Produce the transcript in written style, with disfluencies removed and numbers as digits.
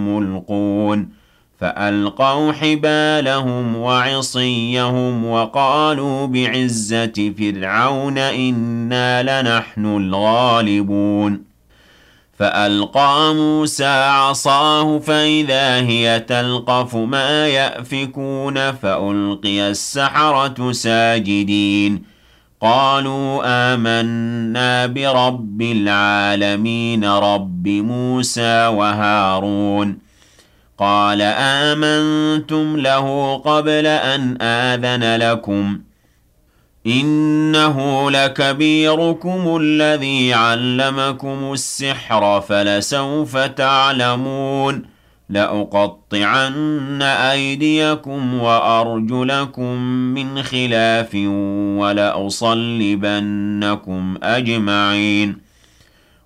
ملقون فألقوا حبالهم وعصيهم وقالوا بعزة فرعون إنا لنحن الغالبون فألقى موسى عصاه فإذا هي تلقف ما يأفكون فألقي السحرة ساجدين قالوا آمنا برب العالمين رب موسى وهارون قال آمنتم له قبل أن آذن لكم إنه لكبيركم الذي علمكم السحر فلسوف تعلمون لأقطعن أيديكم وأرجلكم من خلاف ولأصلبنكم أجمعين